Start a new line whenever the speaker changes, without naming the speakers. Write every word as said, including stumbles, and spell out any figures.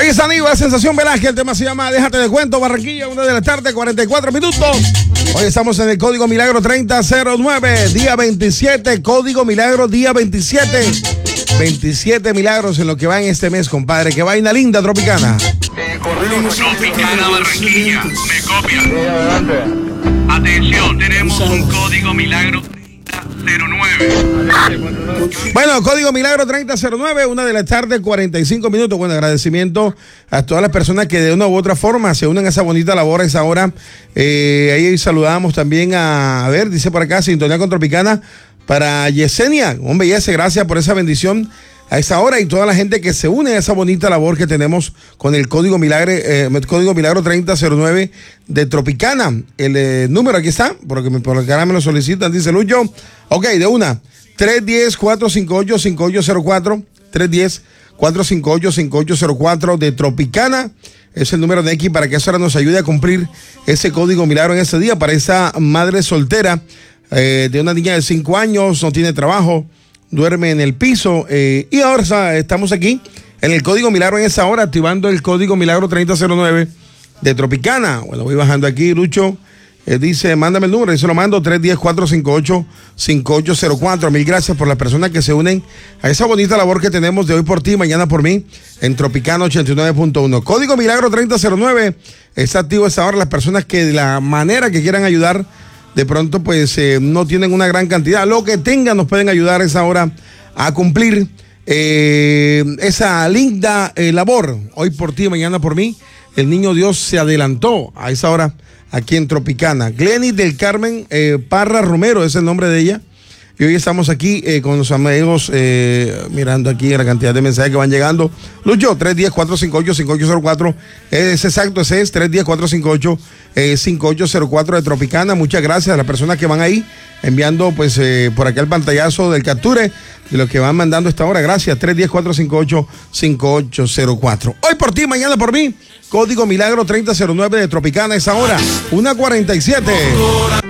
Ahí está Niva, Sensación Velázquez. El tema se llama Déjate de Cuento, Barranquilla, una de la tarde, cuarenta y cuatro minutos. Hoy estamos en el Código Milagro treinta cero nueve, día veintisiete, Código Milagro, día veintisiete. veintisiete milagros en lo que va en este mes, compadre. Qué vaina linda, Tropicana.
Tropicana, Barranquilla, me copia. Atención, tenemos un Código Milagro treinta cero nueve.
Bueno, Código Milagro treinta cero nueve, una de la tarde, cuarenta y cinco minutos. Bueno, agradecimiento a todas las personas que de una u otra forma se unen a esa bonita labor a esa hora. Eh, ahí saludamos también a, a ver, dice por acá, Sintonía con Tropicana para Yesenia. Hombre, Yese, gracias por esa bendición a esa hora y toda la gente que se une a esa bonita labor que tenemos con el Código Milagro, eh, Código Milagro treinta cero nueve de Tropicana. El eh, número aquí está, porque me, por acá me lo solicitan, dice Lucho. Ok, de una, tres uno cero, cuatro cinco ocho, cinco ocho cero cuatro, tres uno cero, cuatro cinco ocho, cinco ocho cero cuatro de Tropicana. Es el número de X para que esa hora nos ayude a cumplir ese Código Milagro en ese día para esa madre soltera eh, de una niña de cinco años, no tiene trabajo, duerme en el piso eh, y ahora estamos aquí en el Código Milagro en esa hora activando el Código Milagro treinta cero nueve de Tropicana. Bueno, voy bajando aquí, Lucho eh, dice, mándame el número, y se lo mando, tres uno cero, cuatro cinco ocho, cinco ocho cero cuatro. Mil gracias por las personas que se unen a esa bonita labor que tenemos de hoy por ti, mañana por mí, en Tropicana ochenta y nueve punto uno. Código Milagro treinta cero nueve, está activo a esa hora. Las personas que de la manera que quieran ayudar, de pronto pues eh, no tienen una gran cantidad, lo que tengan nos pueden ayudar a esa hora a cumplir eh, esa linda eh, labor. Hoy por ti, mañana por mí. El niño Dios se adelantó a esa hora aquí en Tropicana. Glenny del Carmen eh, Parra Romero es el nombre de ella. Y hoy estamos aquí eh, con los amigos, eh, mirando aquí la cantidad de mensajes que van llegando. Lucho, tres uno cero, cuatro cinco ocho, cinco ocho cero cuatro. Es exacto, ese es tres uno cero, cuatro cinco ocho, cinco ocho cero cuatro de Tropicana. Muchas gracias a las personas que van ahí enviando pues eh, por acá el pantallazo del capture de los que van mandando esta hora. Gracias, tres uno cero, cuatro cinco ocho, cinco ocho cero cuatro. Hoy por ti, mañana por mí. Código Milagro treinta cero nueve de Tropicana, esa hora, una cuarenta y siete.